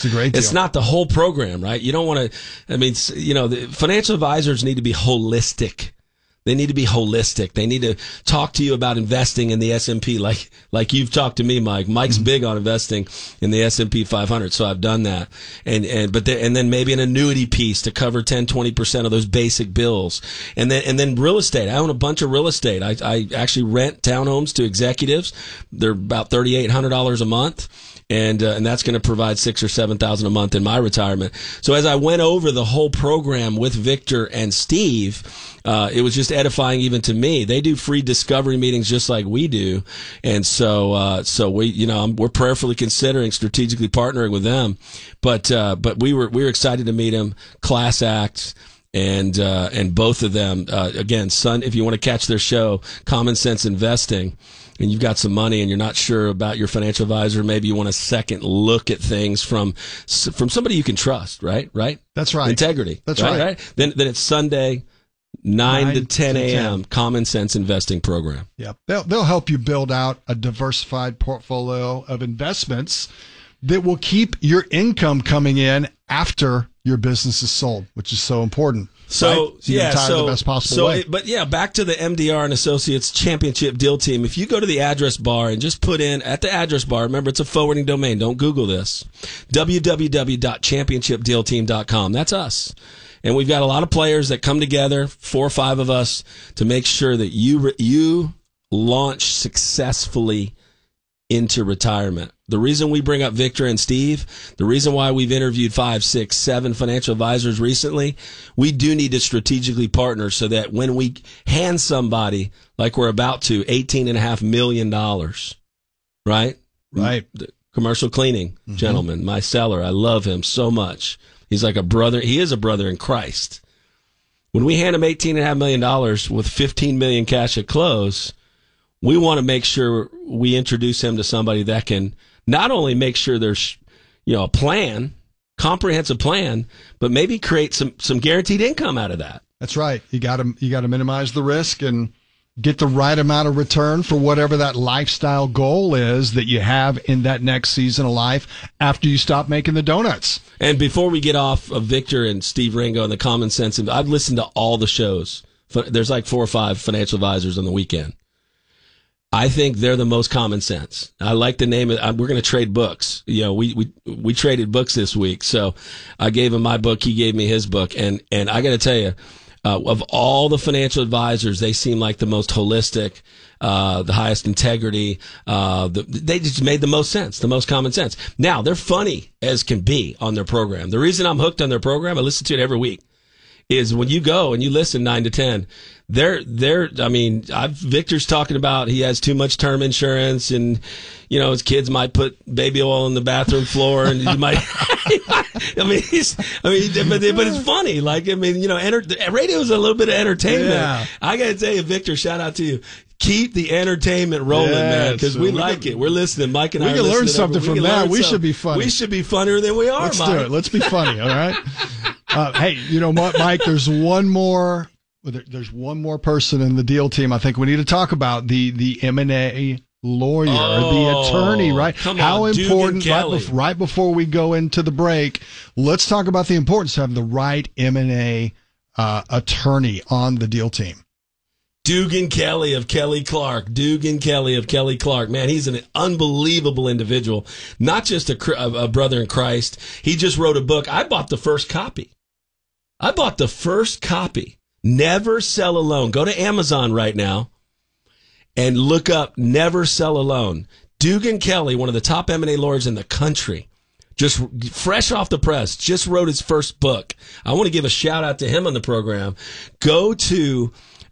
a great deal. It's not the whole program, right? You don't want to, the financial advisors need to be holistic. They need to be holistic. They need to talk to you about investing in the S&P like you've talked to me, Mike. Mike's big on investing in the S&P 500, so I've done that. And then maybe an annuity piece to cover 10-20% of those basic bills. And then real estate. I own a bunch of real estate. I actually rent townhomes to executives. They're about $3,800 a month. And that's going to provide $6,000 or $7,000 a month in my retirement. So as I went over the whole program with Victor and Steve, it was just edifying even to me. They do free discovery meetings just like we do. And so we're prayerfully considering strategically partnering with them. But we were excited to meet them. Class acts. And both of them, again, if you want to catch their show, Common Sense Investing, and you've got some money and you're not sure about your financial advisor, maybe you want a second look at things from somebody you can trust, right? That's right. Integrity. That's right. Then it's Sunday, 9 to 10 a.m., Common Sense Investing program. Yeah. They'll help you build out a diversified portfolio of investments that will keep your income coming in after your business is sold, which is so important. So, right? You retire the best possible way. Back to the MDR and Associates Championship Deal Team. If you go to the address bar and just put in at the address bar, remember it's a forwarding domain. Don't Google this. www.championshipdealteam.com. That's us. And we've got a lot of players that come together, 4 or 5 of us, to make sure that you launch successfully into retirement. The reason we bring up Victor and Steve, the reason why we've interviewed 5, 6, 7 financial advisors recently, we do need to strategically partner so that when we hand somebody, like we're about to, $18.5 million, right? Right. The commercial cleaning gentleman, my seller, I love him so much. He's like a brother. He is a brother in Christ. When we hand him $18.5 million with $15 million cash at close, we want to make sure we introduce him to somebody that can not only make sure there's, a plan, comprehensive plan, but maybe create some guaranteed income out of that. That's right. You got to minimize the risk and get the right amount of return for whatever that lifestyle goal is that you have in that next season of life after you stop making the donuts. And before we get off of Victor and Steve Ringo and the Common Sense, I've listened to all the shows. There's like 4 or 5 financial advisors on the weekend. I think they're the most common sense. I like the name. We're going to trade books. We traded books this week. So I gave him my book. He gave me his book. And I got to tell you, of all the financial advisors, they seem like the most holistic, the highest integrity. They just made the most sense, the most common sense. Now, they're funny as can be on their program. The reason I'm hooked on their program, I listen to it every week, is when you go and you listen 9 to 10, Victor's talking about he has too much term insurance and, his kids might put baby oil on the bathroom floor and you might, but it's funny. Radio is a little bit of entertainment. Yeah. I got to tell you, Victor, shout out to you. Keep the entertainment rolling, man, because we like it. We're listening. Mike and I can learn something from that. We should be funny. We should be funnier than we are, Let's Mike. do it. Let's be funny, all right? Hey, you know what, Mike? There's one more person in the deal team I think we need to talk about, the M&A lawyer, the attorney, right? How important, right before we go into the break, let's talk about the importance of having the right M&A attorney on the deal team. Dugan Kelly of Kelly Clark. Man, he's an unbelievable individual. Not just a brother in Christ. He just wrote a book. I bought the first copy. Never Sell Alone. Go to Amazon right now and look up Never Sell Alone. Dugan Kelly, one of the top M&A lawyers in the country, just fresh off the press, just wrote his first book. I want to give a shout out to him on the program. Go to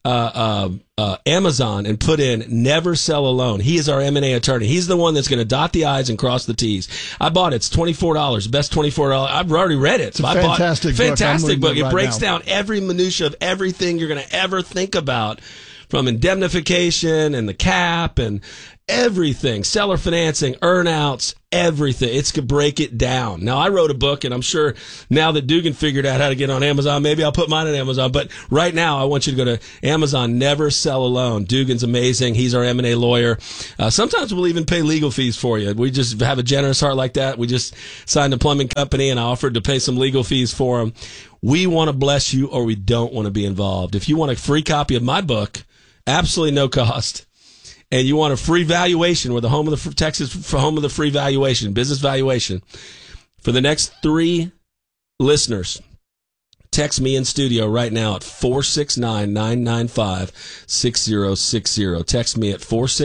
Amazon and put in Never Sell Alone. He is our M&A attorney. He's the one that's going to dot the I's and cross the T's. I bought it. It's $24. Best $24. I've already read it. It's a fantastic book. It breaks down every minutia of everything you're going to ever think about, from indemnification and the cap and everything, seller financing, earnouts, everything. It's to break it down. Now, I wrote a book, and I'm sure now that Dugan figured out how to get on Amazon, maybe I'll put mine on Amazon. But right now, I want you to go to Amazon. Never sell alone. Dugan's amazing. He's our M&A lawyer. Sometimes we'll even pay legal fees for you. We just have a generous heart like that. We just signed a plumbing company, and I offered to pay some legal fees for them. We want to bless you, or we don't want to be involved. If you want a free copy of my book, absolutely no cost, and you want a free valuation, we're the home of the Texas home of the free valuation, business valuation. For the next 3 listeners, text me in studio right now at 469-995-6060. Text me at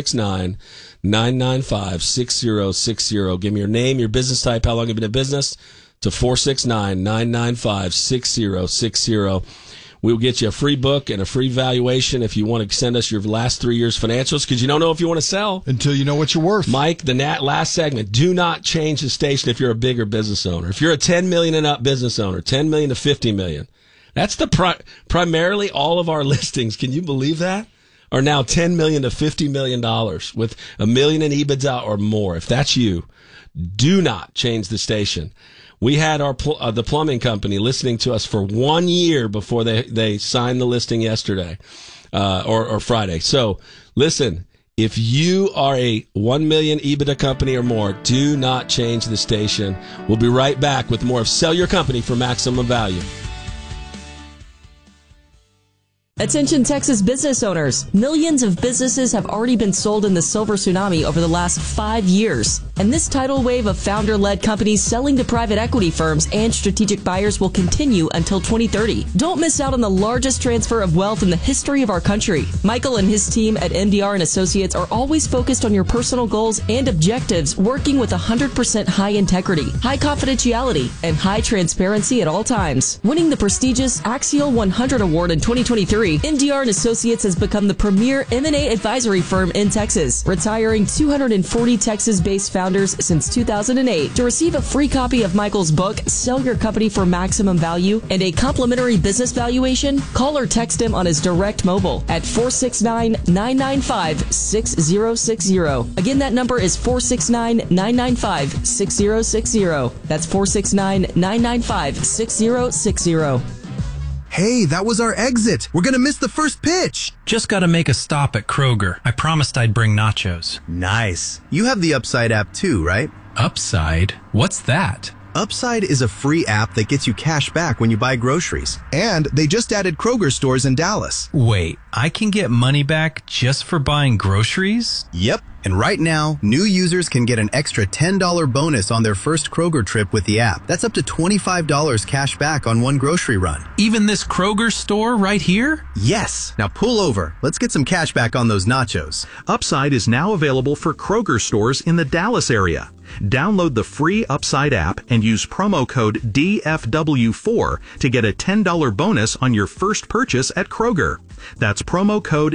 469-995-6060. Give me your name, your business type, how long you've been in business, to 469-995-6060. We'll get you a free book and a free valuation if you want to send us your last 3 years financials, because you don't know if you want to sell until you know what you're worth. Mike, the last segment, do not change the station if you're a bigger business owner. If you're a 10 million and up business owner, 10 million to 50 million, that's the primarily all of our listings. Can you believe that? Are now 10 million to 50 million dollars with $1 million in EBITDA or more. If that's you, do not change the station. We had the plumbing company listening to us for 1 year before they signed the listing yesterday, or Friday. So listen, if you are a 1 million EBITDA company or more, do not change the station. We'll be right back with more of Sell Your Company for Maximum Value. Attention Texas business owners. Millions of businesses have already been sold in the silver tsunami over the last 5 years. And this tidal wave of founder-led companies selling to private equity firms and strategic buyers will continue until 2030. Don't miss out on the largest transfer of wealth in the history of our country. Michael and his team at MDR & Associates are always focused on your personal goals and objectives, working with 100% high integrity, high confidentiality, and high transparency at all times. Winning the prestigious Axial 100 Award in 2023, MDR & Associates has become the premier M&A advisory firm in Texas, retiring 240 Texas-based founders since 2008. To receive a free copy of Michael's book, Sell Your Company for Maximum Value, and a complimentary business valuation, call or text him on his direct mobile at 469-995-6060. Again, that number is 469-995-6060. That's 469-995-6060. Hey, that was our exit. We're gonna miss the first pitch. Just gotta make a stop at Kroger. I promised I'd bring nachos. Nice. You have the Upside app too, right? Upside? What's that? Upside is a free app that gets you cash back when you buy groceries. And they just added Kroger stores in Dallas. Wait, I can get money back just for buying groceries? Yep. And right now, new users can get an extra $10 bonus on their first Kroger trip with the app. That's up to $25 cash back on one grocery run. Even this Kroger store right here? Yes. Now pull over. Let's get some cash back on those nachos. Upside is now available for Kroger stores in the Dallas area. Download the free Upside app and use promo code DFW4 to get a $10 bonus on your first purchase at Kroger. That's promo code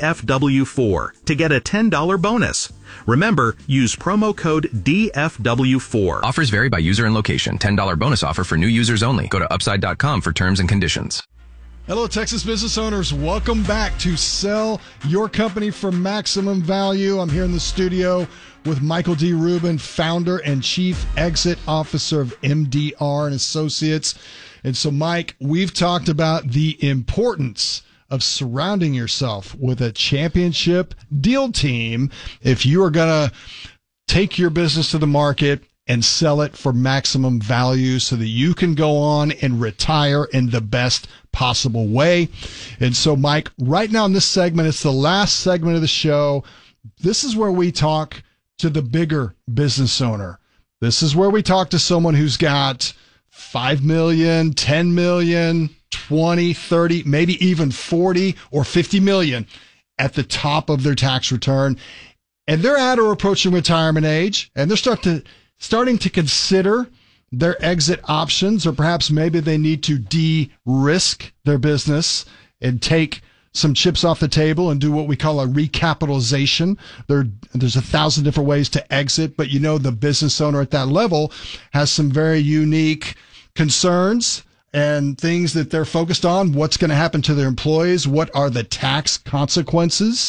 DFW4 to get a $10 bonus. Remember, use promo code DFW4. Offers vary by user and location. $10 bonus offer for new users only. Go to upside.com for terms and conditions. Hello, Texas business owners. Welcome back to Sell Your Company for Maximum Value. I'm here in the studio with Michael D. Rubin, founder and chief exit officer of MDR & Associates. And so, Mike, we've talked about the importance of surrounding yourself with a championship deal team if you are going to take your business to the market and sell it for maximum value so that you can go on and retire in the best possible way. And so, Mike, right now in this segment, it's the last segment of the show. This is where we talk to the bigger business owner. This is where we talk to someone who's got 5 million, 10 million, 20, 30, maybe even 40 or 50 million at the top of their tax return. And they're at or approaching retirement age, and they're starting to consider their exit options, or perhaps maybe they need to de-risk their business and take some chips off the table and do what we call a recapitalization. There's 1,000 different ways to exit, but the business owner at that level has some very unique concerns and things that they're focused on. What's going to happen to their employees? What are the tax consequences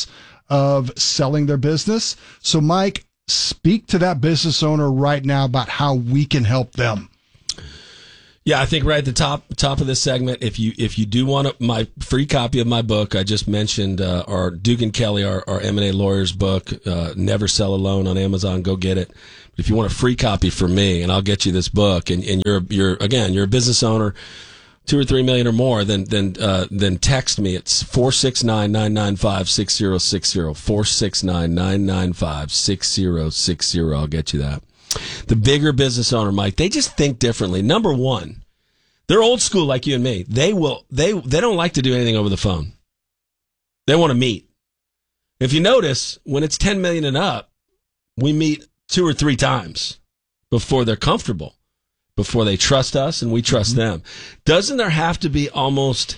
of selling their business. So, Mike, speak to that business owner right now about how we can help them. Yeah, I think right at the top of this segment, if you do want my free copy of my book, I just mentioned our Dugan Kelly, our M&A lawyer's book, Never Sell Alone, on Amazon. Go get it. But if you want a free copy from me, and I'll get you this book, and you're a business owner, 2 or 3 million or more, then text me. It's 469-995-6060. 469-995-6060. I'll get you that. The bigger business owner, Mike, they just think differently. Number one, they're old school like you and me. They don't like to do anything over the phone. They want to meet. If you notice, when it's 10 million and up, we meet 2 or 3 times before they're comfortable, before they trust us and we trust them. Doesn't there have to be almost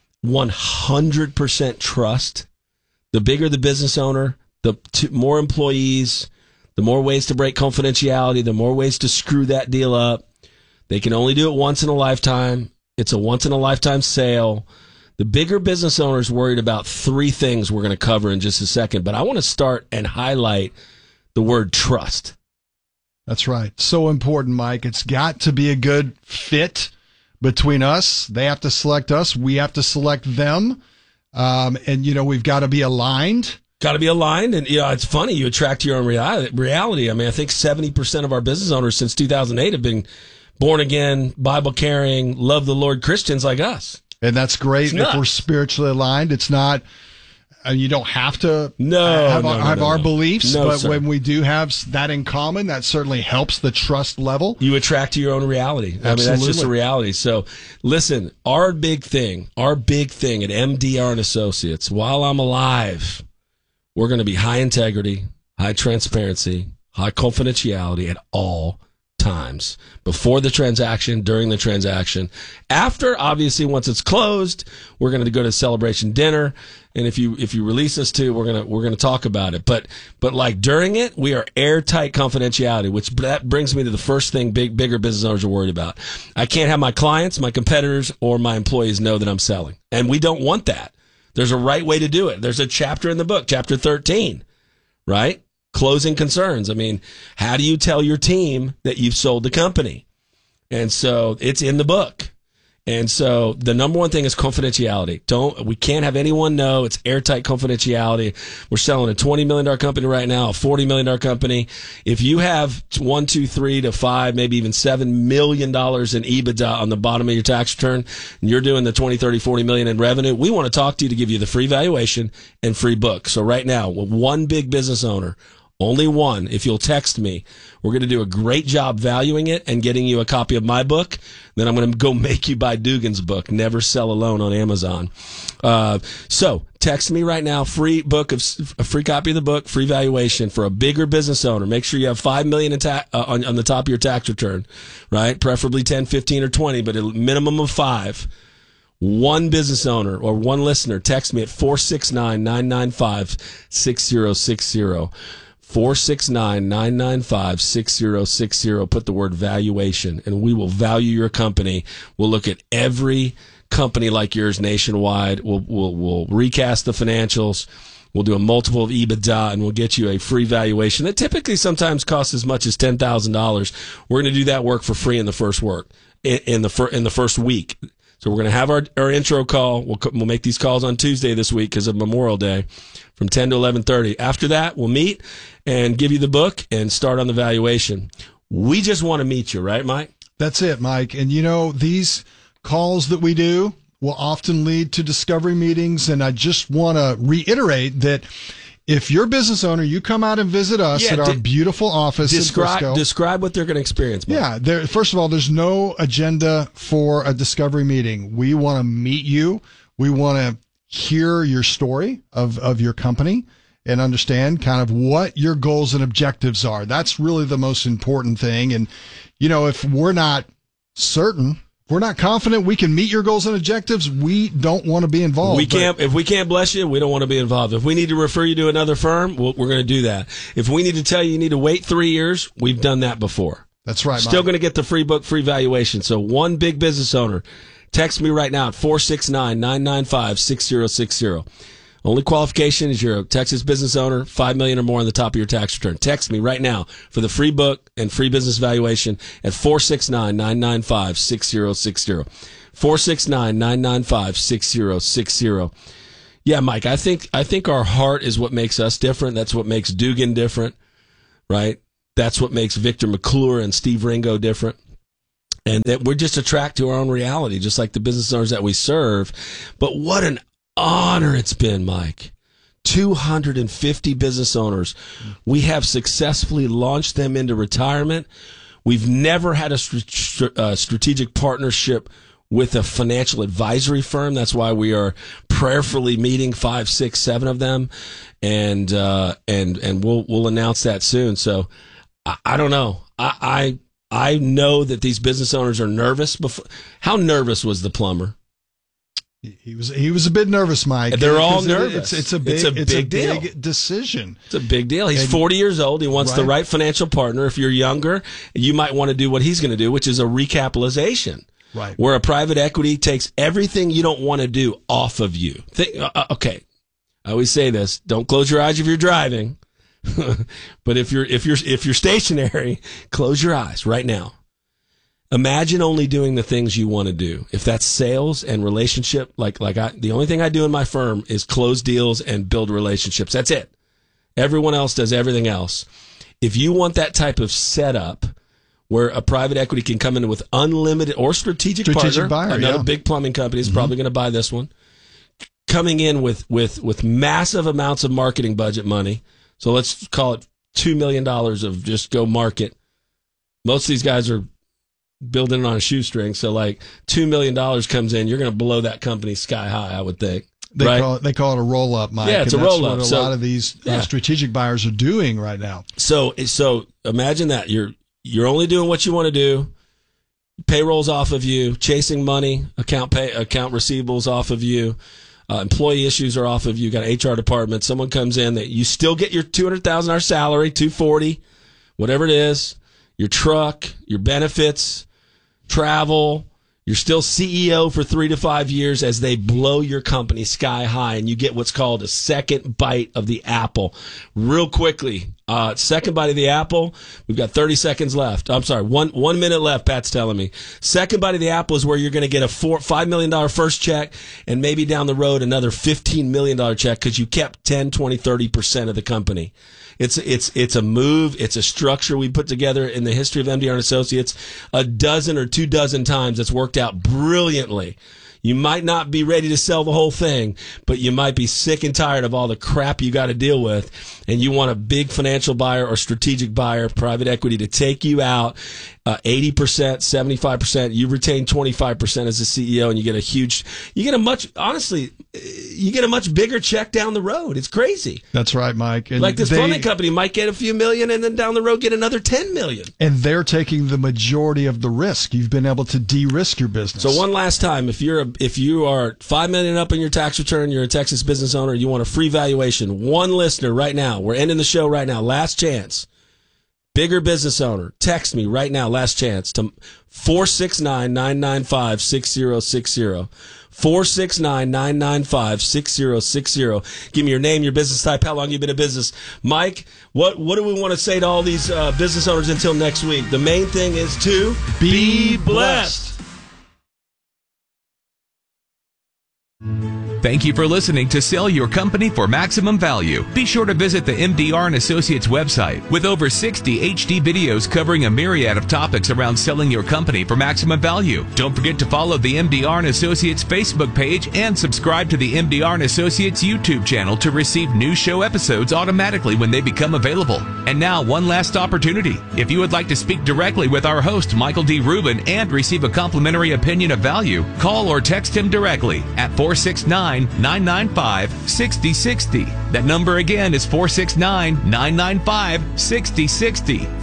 100% trust? The bigger the business owner, the more employees, the more ways to break confidentiality, the more ways to screw that deal up. They can only do it once in a lifetime. It's a once-in-a-lifetime sale. The bigger business owner is worried about 3 things we're going to cover in just a second, but I want to start and highlight the word trust. That's right. So important, Mike. It's got to be a good fit between us. They have to select us. We have to select them. And, we've got to be aligned. Got to be aligned. And, it's funny. You attract your own reality. I mean, I think 70% of our business owners since 2008 have been born again, Bible carrying, love the Lord Christians like us. And that's great if we're spiritually aligned. It's not, you don't have to have our beliefs, but sir, when we do have that in common, that certainly helps the trust level. You attract your own reality. Absolutely. I mean, that's just a reality. So listen, our big thing at MDR and Associates, while I'm alive, we're going to be high integrity, high transparency, high confidentiality at all times. Before the transaction, during the transaction, after, obviously, once it's closed, we're going to go to celebration dinner. And if you release us to, we're going to talk about it. But like during it, we are airtight confidentiality, which that brings me to the first thing bigger business owners are worried about. I can't have my clients, my competitors, or my employees know that I'm selling. And we don't want that. There's a right way to do it. There's a chapter in the book, chapter 13, right? Closing concerns. I mean, how do you tell your team that you've sold the company? And so it's in the book. And so the number one thing is confidentiality. We can't have anyone know. It's airtight confidentiality. We're selling a $20 million company right now, a $40 million company. If you have $1, $2, $3 to $5, maybe even $7 million in EBITDA on the bottom of your tax return, and you're doing the 20, 30, 40 million in revenue, we want to talk to you to give you the free valuation and free book. So right now, one big business owner, only one, if you'll text me, we're going to do a great job valuing it and getting you a copy of my book. Then I'm going to go make you buy Dugan's book, Never Sell Alone, on Amazon. So text me right now, free copy of the book, free valuation for a bigger business owner. Make sure you have $5 million on the top of your tax return, right? Preferably 10, 15, or 20, but a minimum of 5. One business owner or one listener, text me at 469-995-6060. 469-995-6060. Put the word valuation, and we will value your company. We'll look at every company like yours nationwide. We'll recast the financials. We'll do a multiple of EBITDA, and we'll get you a free valuation that typically sometimes costs as much as $10,000. We're going to do that work for free in the first first week. So we're going to have our intro call. We'll make these calls on Tuesday this week because of Memorial Day from 10 to 11:30. After that, we'll meet and give you the book and start on the valuation. We just want to meet you, right, Mike? That's it, Mike. And, these calls that we do will often lead to discovery meetings. And I just want to reiterate that if you're a business owner, you come out and visit us at our beautiful office in Frisco. Describe what they're going to experience, Mike. Yeah. First of all, there's no agenda for a discovery meeting. We want to meet you. We want to hear your story of your company and understand kind of what your goals and objectives are. That's really the most important thing. And, if we're not certain, if we're not confident we can meet your goals and objectives, we don't want to be involved. If we can't bless you, we don't want to be involved. If we need to refer you to another firm, we're going to do that. If we need to tell you need to wait 3 years, we've done that before. That's right, Still going to get the free book, free valuation. So one big business owner, text me right now at 469-995-6060. Only qualification is you're a Texas business owner, $5 million or more on the top of your tax return. Text me right now for the free book and free business valuation at 469-995-6060. 469-995-6060. Yeah, Mike, I think our heart is what makes us different. That's what makes Dugan different, right? That's what makes Victor McClure and Steve Ringo different. And that we're just attracted to our own reality, just like the business owners that we serve. But what an honor it's been, Mike. 250 business owners. We have successfully launched them into retirement. We've never had a strategic partnership with a financial advisory firm. That's why we are prayerfully meeting 5, 6, 7 of them, and we'll announce that soon. So I don't know. I know that these business owners are nervous. How nervous was the plumber? He was a bit nervous, Mike. They're all nervous. It's a big decision. It's a big deal. He's 40 years old. He wants the right financial partner. If you're younger, you might want to do what he's going to do, which is a recapitalization. Right. Where a private equity takes everything you don't want to do off of you. Okay. I always say this. Don't close your eyes if you're driving. But if you're stationary, close your eyes right now. Imagine only doing the things you want to do. If that's sales and relationship, the only thing I do in my firm is close deals and build relationships. That's it. Everyone else does everything else. If you want that type of setup where a private equity can come in with unlimited or strategic partner, buyer, another big plumbing company is probably going to buy this one, coming in with massive amounts of marketing budget money. So let's call it $2 million of just go market. Most of these guys are building it on a shoestring. So like $2 million comes in, you're going to blow that company sky high, I would think. They call it a roll up, Mike. Yeah, it's a roll up. That's what a lot of these strategic buyers are doing right now. So imagine that you're only doing what you want to do. Payroll's off of you, chasing money, account receivables off of you. Employee issues are off of you. Got an HR department. Someone comes in that you still get your $200,000 salary, $240,000, whatever it is, your truck, your benefits, travel. You're still CEO for 3 to 5 years as they blow your company sky high, and you get what's called a second bite of the apple. Real quickly, second bite of the apple. We've got 30 seconds left. I'm sorry, one minute left. Pat's telling me. Second bite of the apple is where you're going to get a $5 million first check, and maybe down the road another $15 million check because you kept 10, 20, 30% of the company. It's a move. It's a structure we put together in the history of MDR and Associates. A dozen or 2 dozen times it's worked out brilliantly. You might not be ready to sell the whole thing, but you might be sick and tired of all the crap you got to deal with, and you want a big financial buyer or strategic buyer, private equity, to take you out 80%, 75%. You retain 25% as a CEO, and you get a much bigger check down the road. It's crazy. That's right, Mike. And like this plumbing company might get a few million, and then down the road get another 10 million. And they're taking the majority of the risk. You've been able to de-risk your business. So one last time, if you are $5 million up in your tax return, you're a Texas business owner, you want a free valuation. One listener right now. We're ending the show right now. Last chance. Bigger business owner. Text me right now. Last chance to 469-995-6060. 469-995-6060. Give me your name, your business type, how long you've been in business. Mike, what do we want to say to all these business owners until next week? The main thing is to be blessed. Thank you for listening to Sell Your Company for Maximum Value. Be sure to visit the MDR and Associates website with over 60 HD videos covering a myriad of topics around selling your company for maximum value. Don't forget to follow the MDR and Associates Facebook page and subscribe to the MDR and Associates YouTube channel to receive new show episodes automatically when they become available. And now, one last opportunity. If you would like to speak directly with our host, Michael D. Rubin, and receive a complimentary opinion of value, call or text him directly at 469-995-6060. That number again is 469-995-6060.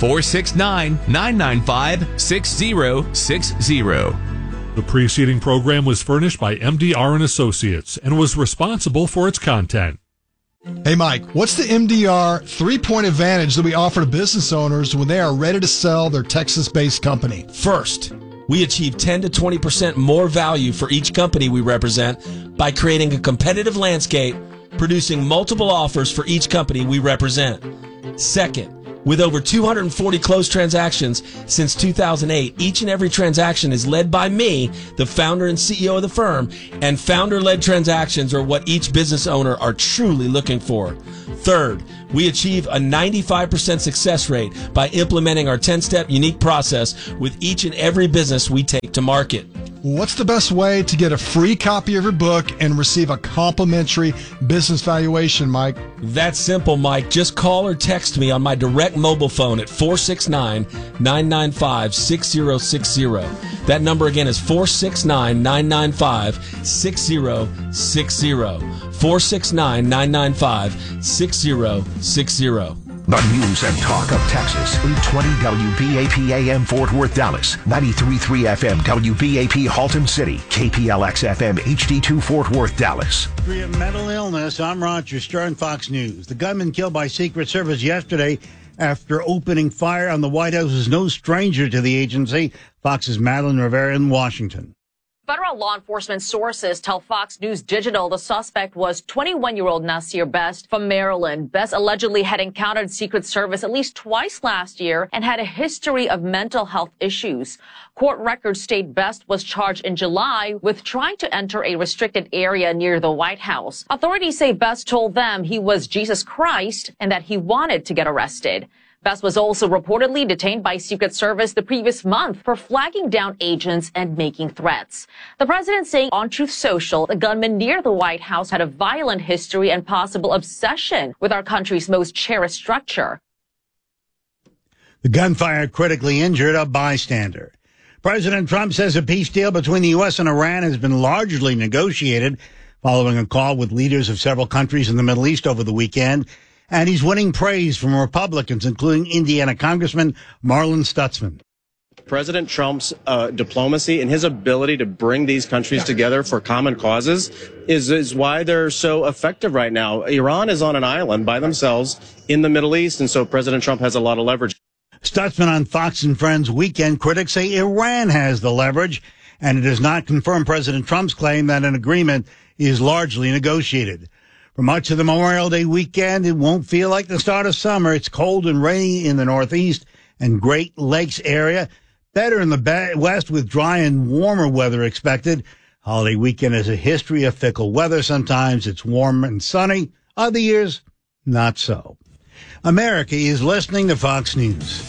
469-995-6060. The preceding program was furnished by MDR and Associates and was responsible for its content. Hey, Mike, what's the MDR 3-point advantage that we offer to business owners when they are ready to sell their Texas-based company? First, we achieve 10 to 20% more value for each company we represent by creating a competitive landscape producing multiple offers for each company we represent. Second, with over 240 closed transactions since 2008, each and every transaction is led by me, the founder and CEO of the firm, and founder-led transactions are what each business owner are truly looking for. Third, we achieve a 95% success rate by implementing our 10-step unique process with each and every business we take to market. What's the best way to get a free copy of your book and receive a complimentary business valuation, Mike? That's simple, Mike. Just call or text me on my direct mobile phone at 469-995-6060. That number again is 469-995-6060. 469-995-6060. The news and talk of Texas. 820 WBAP AM Fort Worth, Dallas. 93.3 FM WBAP Halton City. KPLX FM HD2 Fort Worth, Dallas. History of mental illness. I'm Roger Stern, Fox News. The gunman killed by Secret Service yesterday after opening fire on the White House is no stranger to the agency. Fox's Madeline Rivera in Washington. Federal law enforcement sources tell Fox News Digital the suspect was 21-year-old Nasir Best from Maryland. Best allegedly had encountered Secret Service at least twice last year and had a history of mental health issues. Court records state Best was charged in July with trying to enter a restricted area near the White House. Authorities say Best told them he was Jesus Christ and that he wanted to get arrested. Best was also reportedly detained by Secret Service the previous month for flagging down agents and making threats. The president saying on Truth Social, the gunman near the White House had a violent history and possible obsession with our country's most cherished structure. The gunfire critically injured a bystander. President Trump says a peace deal between the U.S. and Iran has been largely negotiated following a call with leaders of several countries in the Middle East over the weekend. And he's winning praise from Republicans, including Indiana Congressman Marlin Stutzman. President Trump's diplomacy and his ability to bring these countries together for common causes is why they're so effective right now. Iran is on an island by themselves in the Middle East, and so President Trump has a lot of leverage. Stutzman on Fox and Friends Weekend. Critics say Iran has the leverage, and it does not confirm President Trump's claim that an agreement is largely negotiated. For much of the Memorial Day weekend, it won't feel like the start of summer. It's cold and rainy in the Northeast and Great Lakes area. Better in the West with dry and warmer weather expected. Holiday weekend has a history of fickle weather. Sometimes it's warm and sunny. Other years, not so. America is listening to Fox News.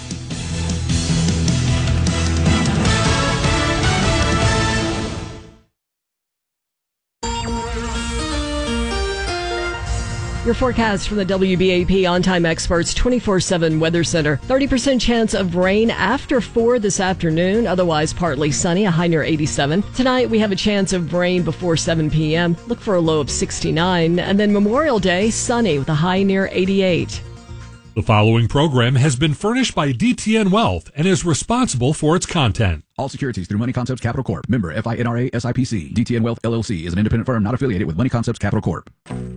Your forecast from the WBAP On-Time Experts 24/7 Weather Center. 30% chance of rain after 4 this afternoon. Otherwise, partly sunny, a high near 87. Tonight, we have a chance of rain before 7 p.m. Look for a low of 69. And then Memorial Day, sunny with a high near 88. The following program has been furnished by DTN Wealth and is responsible for its content. All securities through Money Concepts Capital Corp. Member FINRA SIPC. DTN Wealth LLC is an independent firm not affiliated with Money Concepts Capital Corp.